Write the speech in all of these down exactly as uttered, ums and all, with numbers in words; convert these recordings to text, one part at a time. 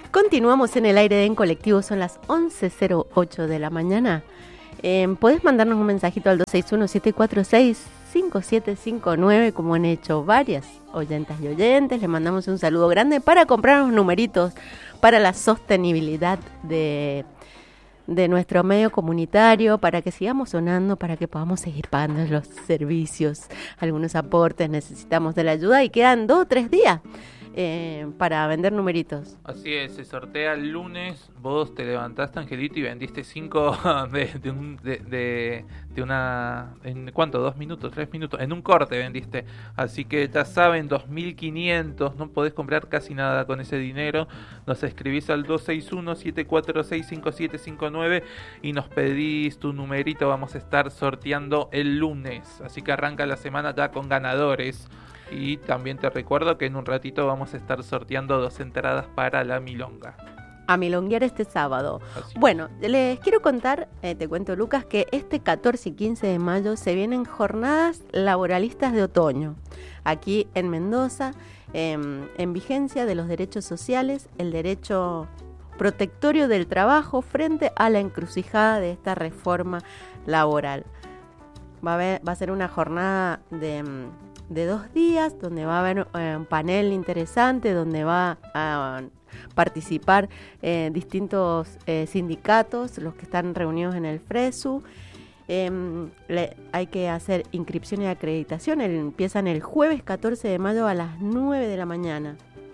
Continuamos en el aire de En Colectivo, son las once cero ocho de la mañana. Eh, podés mandarnos un mensajito al dos seis uno, siete cuatro seis, cinco siete cinco nueve, como han hecho varias oyentas y oyentes. Les mandamos un saludo grande para comprar unos numeritos para la sostenibilidad de, de nuestro medio comunitario, para que sigamos sonando, para que podamos seguir pagando los servicios, algunos aportes. Necesitamos de la ayuda y quedan dos o tres días Eh, para vender numeritos. Así es, se sortea el lunes. Vos te levantaste, Angelito, y vendiste cinco de, de, un, de, de, de una... ¿En cuánto? ¿Dos minutos? ¿Tres minutos? En un corte vendiste. Así que ya saben, dos mil quinientos. No podés comprar casi nada con ese dinero. Nos escribís al dos seis uno, siete cuatro seis, cinco siete cinco nueve y nos pedís tu numerito. Vamos a estar sorteando el lunes. Así que arranca la semana ya con ganadores. Y también te recuerdo que en un ratito vamos a estar sorteando dos entradas para la Milonga. A milonguear este sábado. Así. Bueno, les quiero contar, eh, te cuento, Lucas, que este catorce y quince de mayo se vienen jornadas laboralistas de otoño. Aquí en Mendoza, eh, en vigencia de los derechos sociales, el derecho protectorio del trabajo frente a la encrucijada de esta reforma laboral. Va a, haber, va a ser una jornada de... de dos días, donde va a haber eh, un panel interesante, donde va a participar eh, distintos eh, sindicatos, los que están reunidos en el FRESU. Eh, le, hay que hacer inscripción y acreditación. El, empiezan el jueves catorce de mayo a las nueve de la mañana.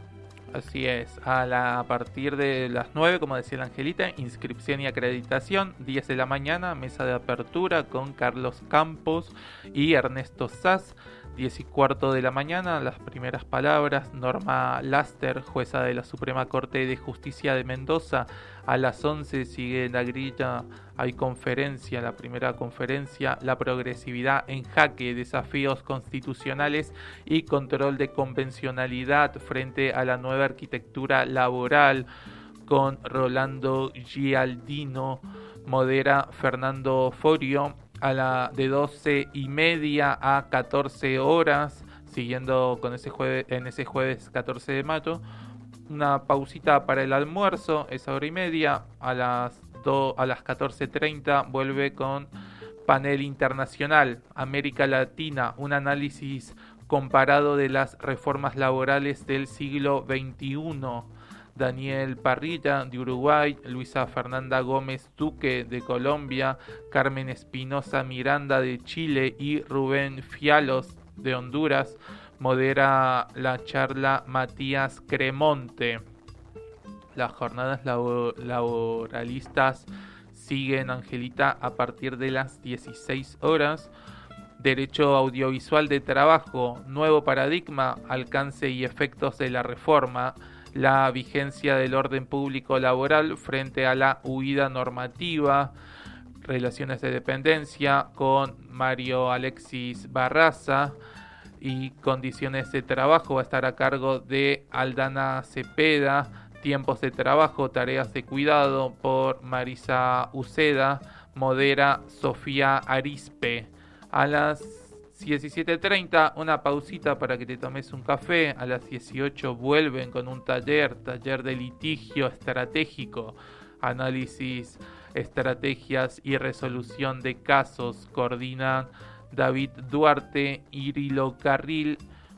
Así es, a, la, a partir de las nueve, como decía la Angelita, inscripción y acreditación, diez de la mañana, mesa de apertura con Carlos Campos y Ernesto Sass. diez y cuarto de la mañana, las primeras palabras, Norma Laster, jueza de la Suprema Corte de Justicia de Mendoza. A las once sigue la grilla, hay conferencia, la primera conferencia, la progresividad en jaque, desafíos constitucionales y control de convencionalidad frente a la nueva arquitectura laboral, con Rolando Gialdino, modera Fernando Forio. A la de doce y media a catorce horas, siguiendo con ese jueves, en ese jueves catorce de mayo, una pausita para el almuerzo, esa hora y media. A las, do, a las catorce treinta vuelve con panel internacional, América Latina, un análisis comparado de las reformas laborales del siglo veintiuno. Daniel Parrilla de Uruguay, Luisa Fernanda Gómez Duque de Colombia, Carmen Espinosa Miranda de Chile y Rubén Fialos de Honduras. Modera la charla Matías Cremonte. Las jornadas labor- laboralistas siguen, Angelita, a partir de las dieciséis horas. Derecho audiovisual de trabajo, nuevo paradigma, alcance y efectos de la reforma. La vigencia del orden público laboral frente a la huida normativa, relaciones de dependencia, con Mario Alexis Barraza, y condiciones de trabajo va a estar a cargo de Aldana Cepeda. Tiempos de trabajo, tareas de cuidado, por Marisa Uceda. Modera Sofía Arispe. A las diecisiete treinta, una pausita para que te tomes un café. A las dieciocho vuelven con un taller, taller de litigio estratégico, análisis, estrategias y resolución de casos. Coordinan David Duarte, Irilo Carril,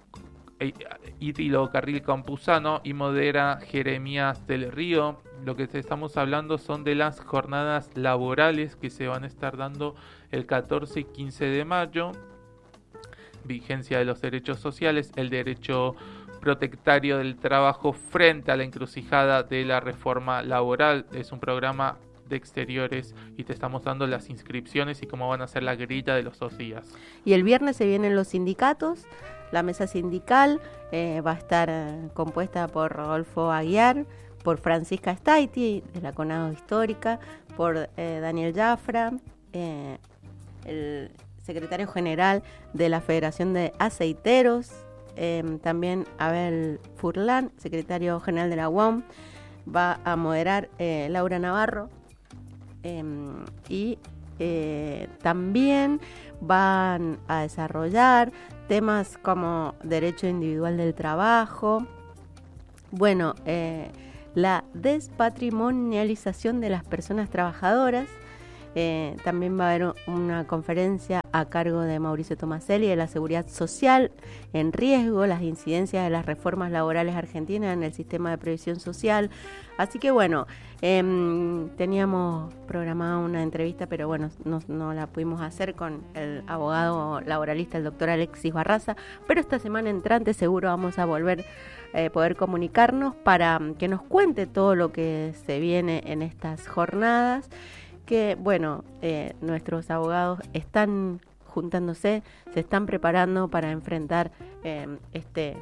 Irilo Carril Campuzano y modera Jeremías del Río. Lo que estamos hablando son de las jornadas laborales que se van a estar dando el catorce y quince de mayo. Vigencia de los derechos sociales, el derecho protectario del trabajo frente a la encrucijada de la reforma laboral. Es un programa de exteriores y te estamos dando las inscripciones y cómo van a ser la grilla de los dos días. Y el viernes se vienen los sindicatos. La mesa sindical eh, va a estar eh, compuesta por Rodolfo Aguiar, por Francisca Staiti, de la CONADO Histórica, por eh, Daniel Jafra, eh, el secretario general de la Federación de Aceiteros, eh, también Abel Furlan, secretario general de la U O M, va a moderar eh, Laura Navarro, eh, y eh, también van a desarrollar temas como derecho individual del trabajo. Bueno, eh, la despatrimonialización de las personas trabajadoras. Eh, también va a haber una conferencia a cargo de Mauricio Tomaselli de la seguridad social en riesgo, las incidencias de las reformas laborales argentinas en el sistema de previsión social. Así que bueno, eh, teníamos programada una entrevista, pero bueno, no, no la pudimos hacer con el abogado laboralista, el doctor Alexis Barraza, pero esta semana entrante seguro vamos a volver a eh, poder comunicarnos para que nos cuente todo lo que se viene en estas jornadas, que bueno, eh, nuestros abogados están juntándose, se están preparando para enfrentar eh, este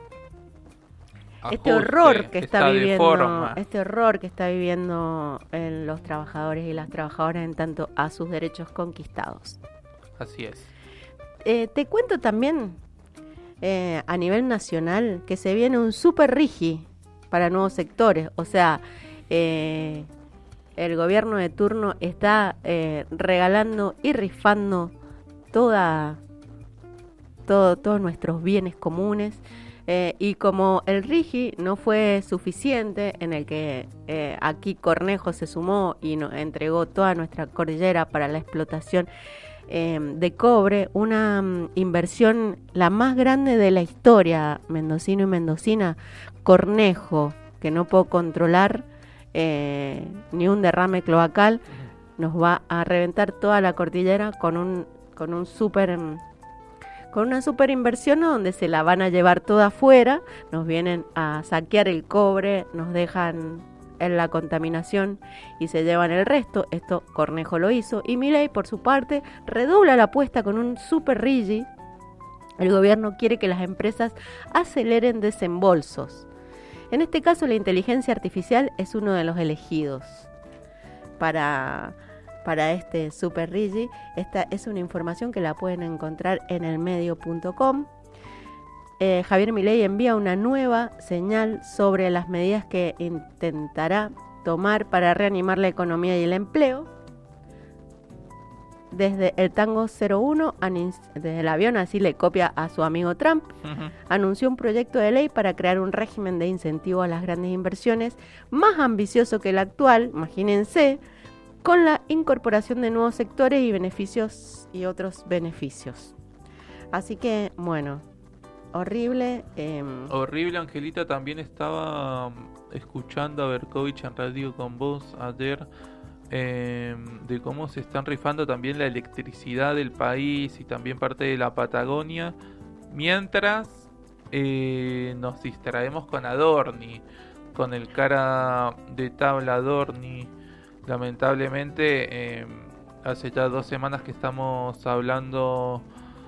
Ajuste, este horror que está viviendo, este horror que está viviendo en los trabajadores y las trabajadoras en tanto a sus derechos conquistados. Así es. Eh, te cuento también eh, a nivel nacional que se viene un super rigi para nuevos sectores, o sea, eh, el gobierno de turno está eh, regalando y rifando toda, todo, todos nuestros bienes comunes. Eh, y como el RIGI no fue suficiente, en el que eh, aquí Cornejo se sumó y nos entregó toda nuestra cordillera para la explotación eh, de cobre, una um, inversión la más grande de la historia, mendocino y mendocina, Cornejo, que no puedo controlar, Eh, ni un derrame cloacal, nos va a reventar toda la cordillera con un con un super con una super inversión donde se la van a llevar toda afuera, nos vienen a saquear el cobre, nos dejan en la contaminación y se llevan el resto. Esto Cornejo lo hizo, y Milei por su parte redobla la apuesta con un super rigi. El gobierno quiere que las empresas aceleren desembolsos. En este caso, la inteligencia artificial es uno de los elegidos para, para este Super Rigi. Esta es una información que la pueden encontrar en elmedio punto com. Eh, Javier Milei envía una nueva señal sobre las medidas que intentará tomar para reanimar la economía y el empleo. Desde el Tango cero uno, desde el avión, así le copia a su amigo Trump, uh-huh. Anunció un proyecto de ley para crear un régimen de incentivo a las grandes inversiones más ambicioso que el actual, imagínense, con la incorporación de nuevos sectores y beneficios y otros beneficios. Así que, bueno, horrible. Eh... Horrible, Angelita. También estaba escuchando a Berkovich en Radio con vos ayer, Eh, de cómo se están rifando también la electricidad del país y también parte de la Patagonia, mientras eh, nos distraemos con Adorni, con el cara de tabla Adorni. Lamentablemente eh, hace ya dos semanas que estamos hablando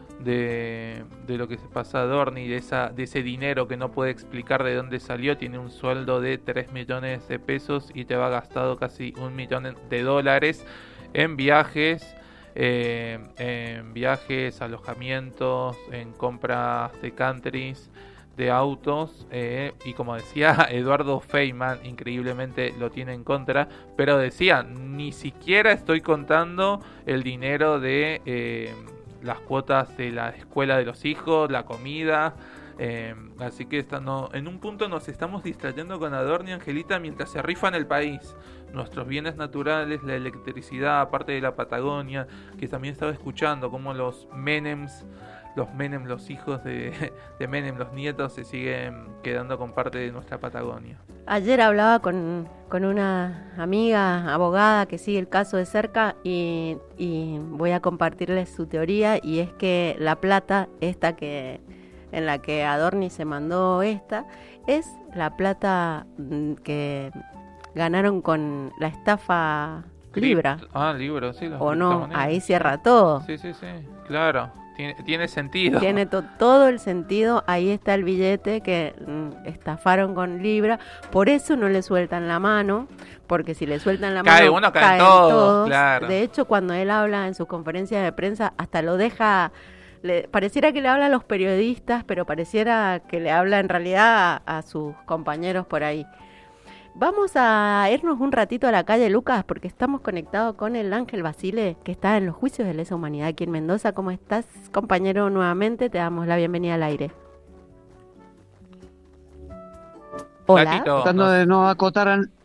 de, de lo que se pasa a Adorni, de, esa, de ese dinero que no puede explicar de dónde salió. Tiene un sueldo de tres millones de pesos y lleva gastado casi un millón de dólares en viajes, eh, en viajes, alojamientos, en compras de countries, de autos, eh, y como decía Eduardo Feynman, increíblemente lo tiene en contra, pero decía, ni siquiera estoy contando el dinero de eh, las cuotas de la escuela de los hijos, la comida, eh, así que está, no, en un punto nos estamos distrayendo con Adorni, Angelita, mientras se rifan el país, nuestros bienes naturales, la electricidad, aparte de la Patagonia, que también estaba escuchando como los Menems, los Menem, los hijos de, de Menem, los nietos, se siguen quedando con parte de nuestra Patagonia. Ayer hablaba con, con una amiga abogada que sigue el caso de cerca y, y voy a compartirles su teoría, y es que la plata esta que en la que Adorni se mandó esta es la plata que ganaron con la estafa Libra. Ah, Libra, sí. O no, ahí cierra todo. Sí, sí, sí, claro. Tiene, tiene sentido. Tiene to- todo el sentido. Ahí está el billete que mm, estafaron con Libra. Por eso no le sueltan la mano. Porque si le sueltan la cae mano, uno, caen, caen todos, todos. Claro. De hecho, cuando él habla en sus conferencias de prensa, hasta lo deja... Le, pareciera que le habla a los periodistas, pero pareciera que le habla en realidad a, a sus compañeros por ahí. Vamos a irnos un ratito a la calle, Lucas, porque estamos conectados con el Ángel Basile, que está en los juicios de lesa humanidad aquí en Mendoza. ¿Cómo estás, compañero? Nuevamente te damos la bienvenida al aire. Hola. Tratando de no acotar a,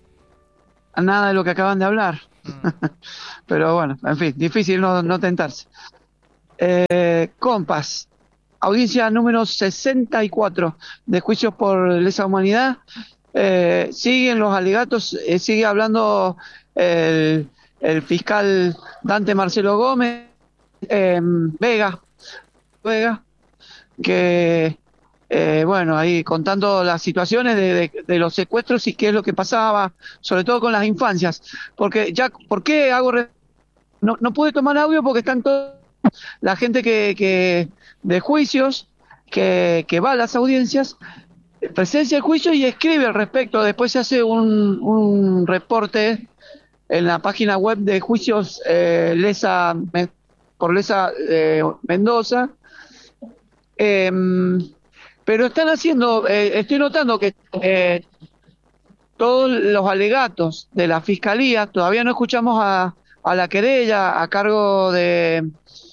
a nada de lo que acaban de hablar. Mm. Pero bueno, en fin, difícil no, no tentarse. Eh, Compas, audiencia número sesenta y cuatro de juicios por lesa humanidad. Eh, siguen los alegatos, eh, sigue hablando el, el fiscal Dante Marcelo Gómez, eh, Vega, Vega, que eh, bueno, ahí contando las situaciones de, de, de los secuestros y qué es lo que pasaba, sobre todo con las infancias. Porque ya, ¿por qué hago re- no, no pude tomar audio? Porque están todos la gente que, que de juicios que, que va a las audiencias, presencia el juicio y escribe al respecto. Después se hace un, un reporte en la página web de juicios eh, Lesa por Lesa eh, Mendoza. Eh, pero están haciendo, eh, estoy notando que eh, todos los alegatos de la fiscalía, todavía no escuchamos a, a la querella a cargo de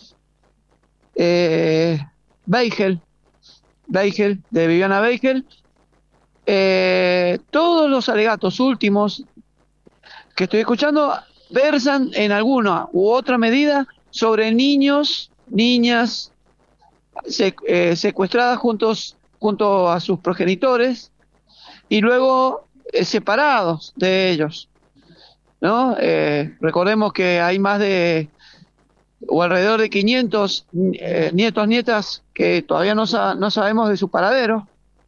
eh, Beigel, Beigel, de Viviana Beigel. Eh, todos los alegatos últimos que estoy escuchando versan en alguna u otra medida sobre niños, niñas se, eh, secuestradas juntos, junto a sus progenitores y luego eh, separados de ellos, ¿no? Eh, recordemos que hay más de o alrededor de quinientos eh, nietos, nietas que todavía no, sa- no sabemos de su paradero.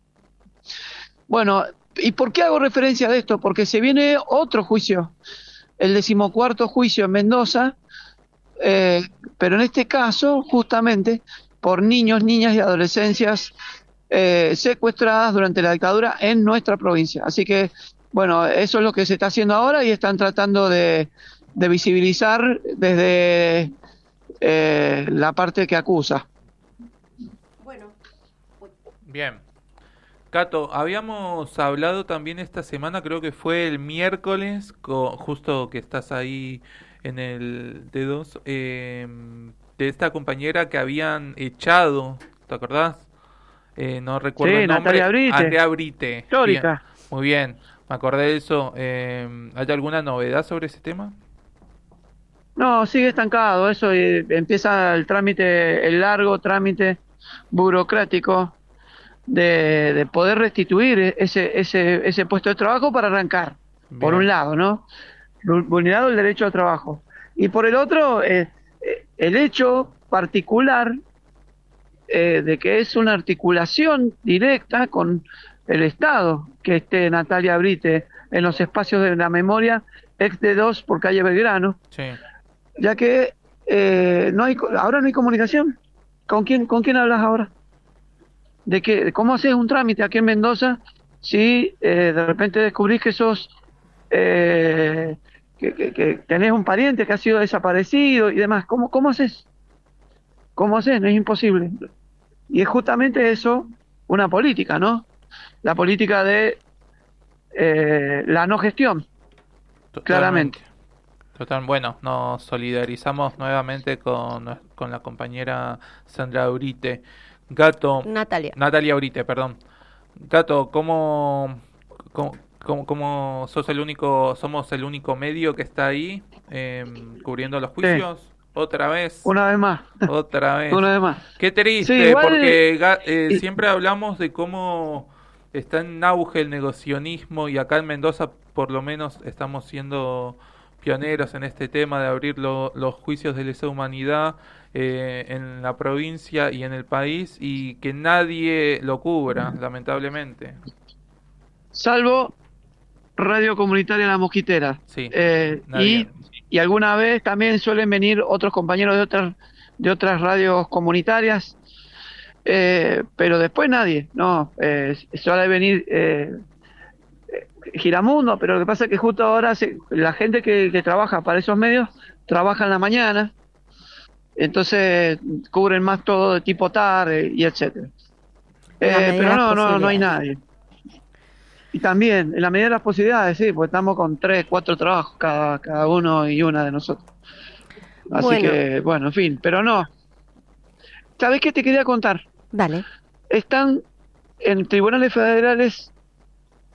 Bueno, ¿y por qué hago referencia a esto? Porque se viene otro juicio, el decimocuarto juicio en Mendoza, eh, pero en este caso justamente por niños, niñas y adolescencias eh, secuestradas durante la dictadura en nuestra provincia. Así que, bueno, eso es lo que se está haciendo ahora y están tratando de, de visibilizar desde eh, la parte que acusa. Bueno, Bien. Cato, habíamos hablado también esta semana, creo que fue el miércoles, co- justo que estás ahí en el D dos, eh, de esta compañera que habían echado, ¿te acordás? Eh, no recuerdo Sí, el nombre. Natalia Brite, Andrea Brite. Bien, histórica. muy bien, me acordé de eso. Eh, ¿hay alguna novedad sobre ese tema? No, sigue estancado, eso eh, empieza el trámite, el largo trámite burocrático de, de poder restituir ese, ese, ese puesto de trabajo para arrancar, por un Bien, lado, ¿no? Vul- Vulnerado el derecho al trabajo. Y por el otro, eh, eh, el hecho particular eh, de que es una articulación directa con el Estado, que esté Natalia Brite en los espacios de la memoria ex D dos por calle Belgrano, sí, ya que eh, no hay, co- ahora no hay comunicación. ¿Con quién, con quién hablas ahora? ¿De qué, de cómo haces un trámite aquí en Mendoza si eh, de repente descubrís que sos, eh, que, que- que tenés un pariente que ha sido desaparecido y demás? ¿Cómo, cómo haces? ¿Cómo haces? No, es imposible. Y es justamente eso una política, ¿no? La política de eh, la no gestión, claramente. totalmente. Total, bueno, nos solidarizamos nuevamente con, con la compañera Sandra Urite. Gato, Natalia. Natalia Urite, perdón. Gato, ¿cómo, cómo, cómo- cómo sos el único, somos el único medio que está ahí eh, cubriendo los Sí, juicios? Otra vez, una vez más, otra vez. una vez más. Qué Sí, triste, igual, porque ga- eh, y- siempre hablamos de cómo está en auge el negacionismo y acá en Mendoza por lo menos estamos siendo pioneros en este tema de abrir lo- los juicios de lesa humanidad eh, en la provincia y en el país y que nadie lo cubra, lamentablemente. salvo Radio Comunitaria La Mosquitera. Sí, Eh, nadie. y, y alguna vez también suelen venir otros compañeros de otras, de otras radios comunitarias, eh, pero después nadie, no, eh, suele venir eh, Giramundo, pero lo que pasa es que justo ahora se- la gente que, que trabaja para esos medios trabaja en la mañana, entonces cubren más todo de tipo tarde y etcétera. En la Eh, medida de pero las no, no, no hay posibilidades. nadie. Y también, en la medida de las posibilidades, sí, pues estamos con tres, cuatro trabajos cada, cada uno y una de nosotros. Así Bueno, que, bueno, en fin, pero no. ¿Sabés qué te quería contar? dale. Están en tribunales federales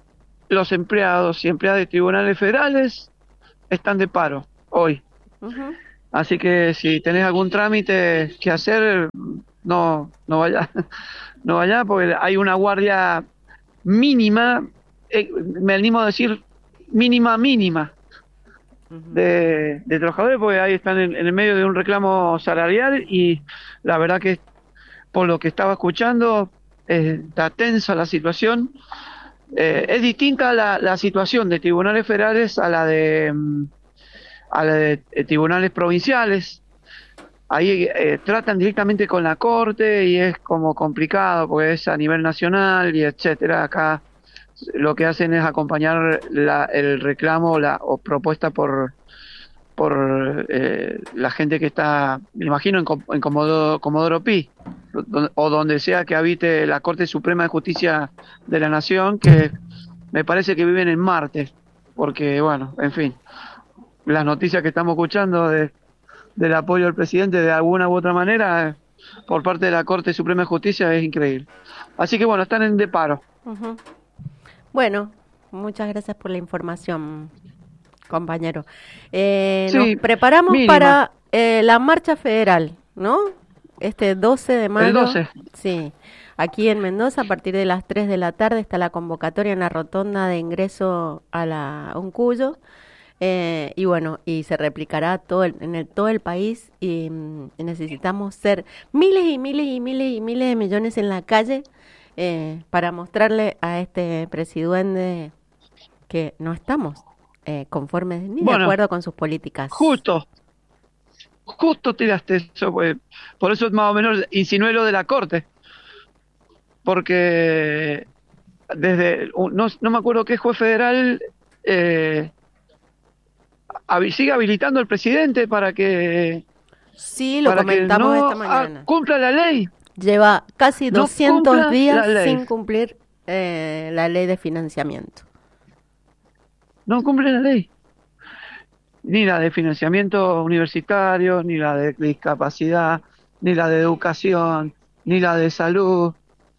los empleados y empleadas de tribunales federales están de paro hoy. Ujú. Así que si tenés algún trámite que hacer, no, no vaya, no vaya, porque hay una guardia mínima, eh, me animo a decir mínima, mínima, Ujú. de, de trabajadores, porque ahí están en, en el medio de un reclamo salarial y la verdad que por lo que estaba escuchando eh, está tensa la situación. Eh, es distinta la, la situación de tribunales federales a la de mm, a la de eh, tribunales provinciales. Ahí eh, tratan directamente con la corte y es como complicado porque es a nivel nacional y etcétera. Acá lo que hacen es acompañar la, el reclamo la, o propuesta por por eh, la gente que está, me imagino, en, Com- en Comodoro, Comodoro Pi, do- o donde sea que habite la Corte Suprema de Justicia de la Nación, que me parece que viven en Marte, porque, bueno, en fin, las noticias que estamos escuchando de, del apoyo al presidente de alguna u otra manera, eh, por parte de la Corte Suprema de Justicia, es increíble. Así que, bueno, están en de paro. Ujú. Bueno, muchas gracias por la información, compañero. Eh, nos Sí, preparamos mínima, para eh, la marcha federal, ¿no? Este doce de el mayo, doce. sí, aquí en Mendoza, a partir de las tres de la tarde está la convocatoria en la rotonda de ingreso a la a Uncuyo. Eh, y bueno, y se replicará todo el- en el, todo el país y, mm, y necesitamos ser miles y miles y miles y miles de millones en la calle eh, para mostrarle a este presidente que no estamos eh, conformes ni de Bueno, acuerdo con sus políticas. justo, justo tiraste eso, pues, por eso más o menos insinué lo de la Corte, porque desde, no, no me acuerdo qué juez federal eh, habi- sigue habilitando al presidente para que Sí, lo para que comentamos no esta ah, mañana. cumpla la ley, Lleva casi no doscientos cumpla días la ley, sin cumplir eh, la ley de financiamiento. no cumple la ley, ni la de financiamiento universitario, ni la de discapacidad, ni la de educación, ni la de salud,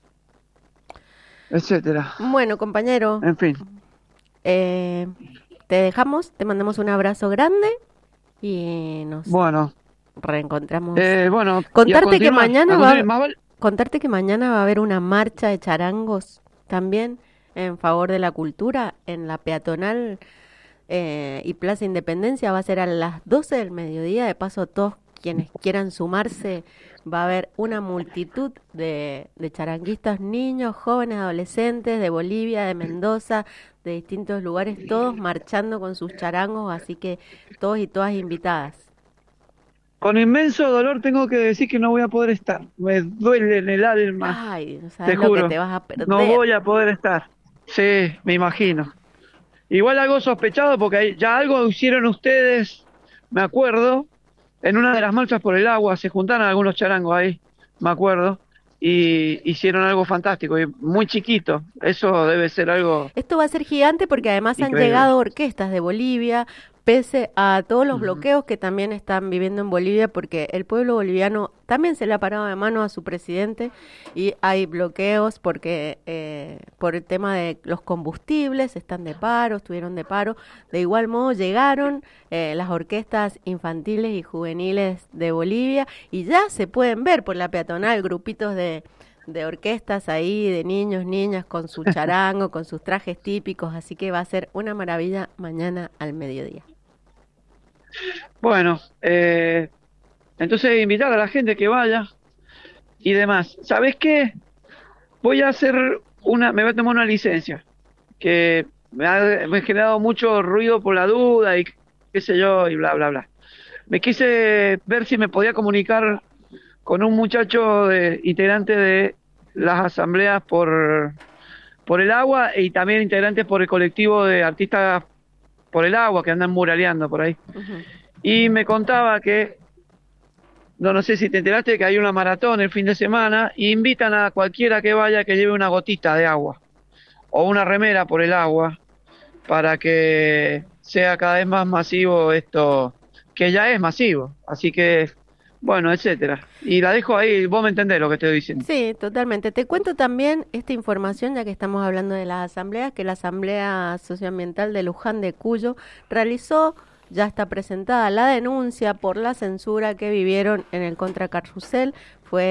etcétera. Bueno, compañero, En fin, eh, te dejamos, te mandamos un abrazo grande y nos bueno, reencontramos. eh, bueno, y a Contarte que continuar, a mañana continuar, va, más vale- contarte que mañana va a haber una marcha de charangos también en favor de la cultura en la peatonal eh, y Plaza Independencia. Va a ser a las doce del mediodía. De paso, todos quienes quieran sumarse, va a haber una multitud de, de charanguistas, niños, jóvenes, adolescentes de Bolivia, de Mendoza, de distintos lugares, todos marchando con sus charangos, así que todos y todas invitadas. con inmenso dolor tengo que decir que no voy a poder estar. Me duele en el alma, Ay, no te sabes lo que te juro. vas a No perder. voy a poder estar. Sí, me imagino. Igual algo sospechado porque ahí- ya algo hicieron ustedes, me acuerdo, en una de las marchas por el agua, se juntaron algunos charangos ahí, me acuerdo, y hicieron algo fantástico, y muy chiquito. Eso debe ser algo Esto va a ser gigante porque además han increíble. llegado orquestas de Bolivia, pese a todos los Ujú. bloqueos que también están viviendo en Bolivia, porque el pueblo boliviano también se le ha parado de mano a su presidente y hay bloqueos porque eh, por el tema de los combustibles, están de paro, estuvieron de paro. De igual modo llegaron eh, las orquestas infantiles y juveniles de Bolivia y ya se pueden ver por la peatonal grupitos de de orquestas ahí, de niños, niñas, con su charango, con sus trajes típicos, así que va a ser una maravilla mañana al mediodía. Bueno, eh, entonces invitar a la gente que vaya y demás. ¿Sabes qué? Voy a hacer una, me voy a tomar una licencia, que me ha, me ha generado mucho ruido por la duda y qué sé yo, y bla, bla, bla. Me quise ver si me podía comunicar con un muchacho de, integrante de las asambleas por, por el agua y también integrantes por el colectivo de artistas por el agua que andan muraleando por ahí. Ujú. Y me contaba que, no, no sé si te enteraste que hay una maratón el fin de semana y invitan a cualquiera que vaya que lleve una gotita de agua o una remera por el agua para que sea cada vez más masivo esto, que ya es masivo. Así que bueno, etcétera. Y la dejo ahí, vos me entendés lo que estoy diciendo. Sí, totalmente. Te cuento también esta información, ya que estamos hablando de las asambleas, que la Asamblea Socioambiental de Luján de Cuyo realizó, ya está presentada la denuncia por la censura que vivieron en el Contra Carrusel. Fue